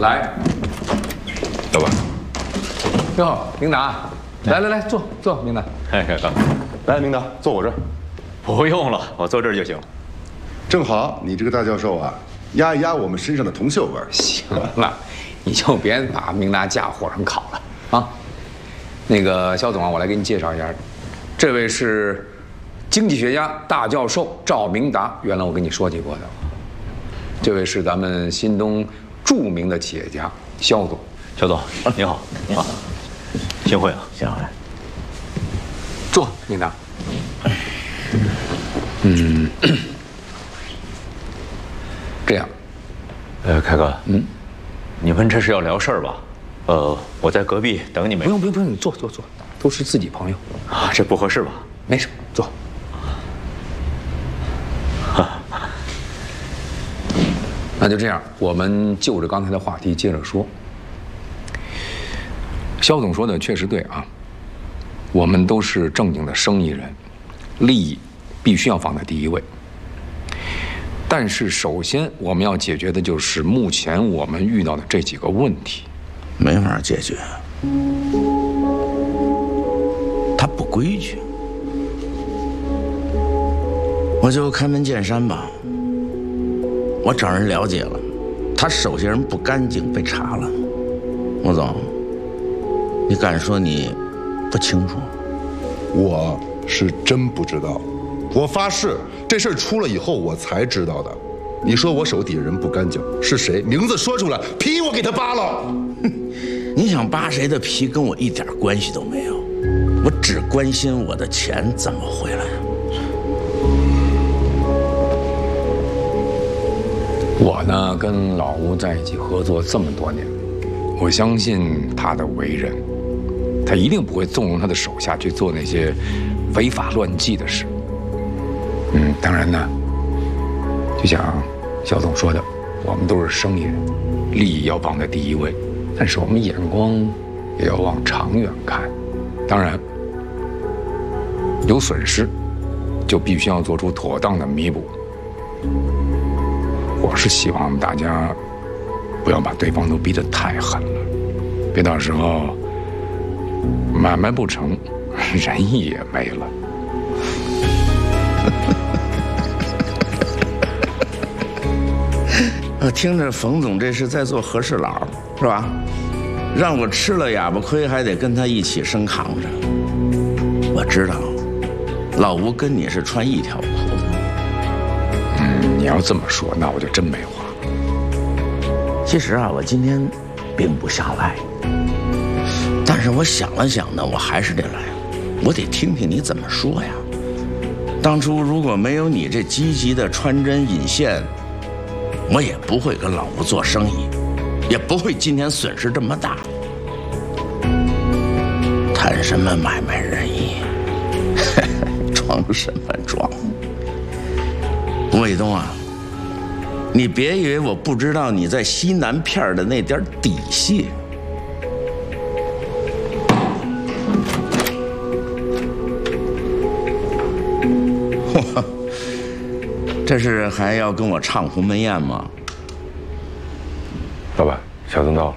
来， 老板， 哟，明达，来，坐，明达。 哎，开哥， 来，明达，坐我这儿。 不用了，我坐这儿就行。 正好你这个大教授啊，压一压我们身上的铜锈味儿。 行了，你就别把明达架火上烤了啊。那个肖总啊，我来给你介绍一下，这位是经济学家大教授赵明达，原来我跟你说起过的。这位是咱们新东著名的企业家肖总。 肖总，你好，你好，幸会啊， 幸会。 坐，明达。这样， 开哥，你们这是要聊事儿吧？我在隔壁等你们。 不用，你坐，都是自己朋友啊，这不合适吧？ 没事，坐。那就这样，我们就着刚才的话题接着说。肖总说的确实对啊，我们都是正经的生意人，利益必须要放在第一位。但是首先我们要解决的就是目前我们遇到的这几个问题。 没法解决，他不规矩。我就开门见山吧，我找人了解了，他手下人不干净，被查了。吴总，你敢说你不清楚？ 我是真不知道，我发誓，这事儿出了以后我才知道的。你说我手底下人不干净，是谁？名字说出来，皮我给他扒了。 你想扒谁的皮，跟我一点关系都没有。我只关心我的钱怎么回来。 我呢，跟老吴在一起合作这么多年，我相信他的为人，他一定不会纵容他的手下去做那些违法乱纪的事。当然呢，就像肖总说的，我们都是生意人，利益要放在第一位，但是我们眼光也要往长远看。当然，有损失，就必须要做出妥当的弥补。我是希望大家不要把对方都逼得太狠了，别到时候买卖不成，人也没了。 我听着冯总这是在做和事佬，是吧？让我吃了哑巴亏，还得跟他一起生扛着。我知道，老吴跟你是穿一条裤子。 你要这么说，那我就真没话。 其实啊，我今天并不想来，但是我想了想呢，我还是得来，我得听听你怎么说呀。当初如果没有你这积极的穿针引线，我也不会跟老吴做生意，也不会今天损失这么大。谈什么买卖仁义，装什么装？卫东啊，你别以为我不知道你在西南片的那点底细。这是还要跟我唱鸿门宴吗？ 老板，小曾到了。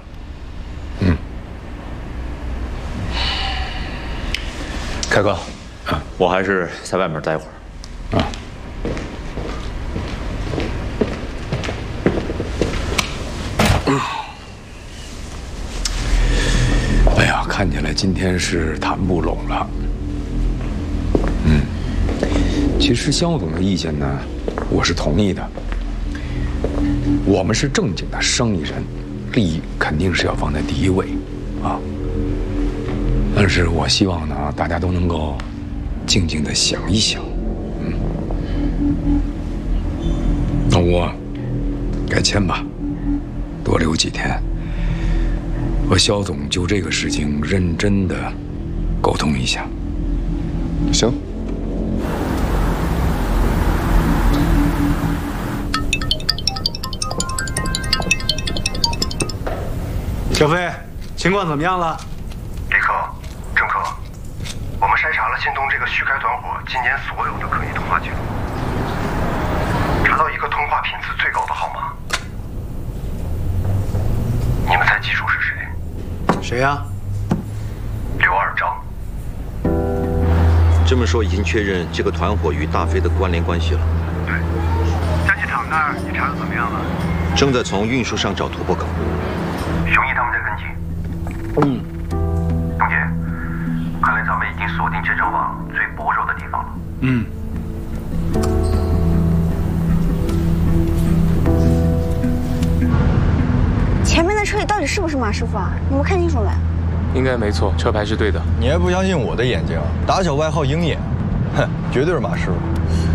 开哥，我还是在外面待会儿。 哎呀，看起来今天是谈不拢了。其实肖总的意见呢，我是同意的。我们是正经的生意人，利益肯定是要放在第一位啊。但是我希望呢，大家都能够静静地想一想。老吴，该签吧，多留几天。和肖总就这个事情认真地沟通一下。 行。 小飞，情况怎么样了？ 李科、郑科，我们筛查了新东这个续开团伙今年所有的可疑通话记录，查到一个通话频次最高的号码。 谁呀？ 刘二章。 这么说，已经确认这个团伙与大飞的关联关系了。 对，加机场那儿你查的怎么样了？ 正在从运输上找突破口。 熊毅他们在跟进。董姐，看来咱们已经锁定这张网最薄弱的地方了。 前面的车里到底是不是马师傅啊？你们看清楚没？ 应该没错，车牌是对的。 你还不相信我的眼睛？打小外号鹰眼，哼，绝对是马师傅。